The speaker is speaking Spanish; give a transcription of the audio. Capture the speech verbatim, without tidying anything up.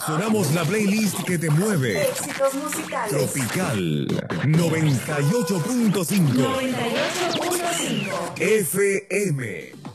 Seleccionamos la playlist que te mueve. Éxitos musicales. Tropical noventa y ocho punto cinco. noventa y ocho punto cinco. F M.